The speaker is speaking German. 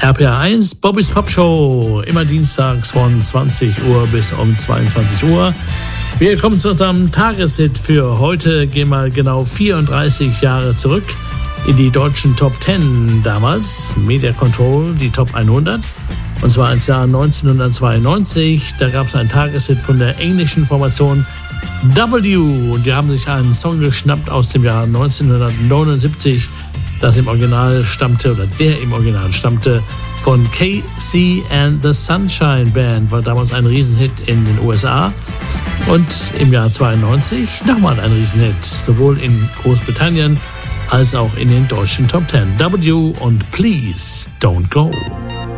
RPA 1, Bobbys Pop Show, immer dienstags von 20 Uhr bis um 22 Uhr. Wir kommen zu unserem Tageshit für heute, gehen mal genau 34 Jahre zurück in die deutschen Top 10 damals, Media Control, die Top 100. Und zwar ins Jahr 1992, da gab es einen Tageshit von der englischen Formation W. Und die haben sich einen Song geschnappt aus dem Jahr 1979, das im Original stammte, oder der im Original stammte, von KC and the Sunshine Band, war damals ein Riesenhit in den USA. Und im Jahr 92 nochmal ein Riesenhit, sowohl in Großbritannien als auch in den deutschen Top 10. W und Please Don't Go.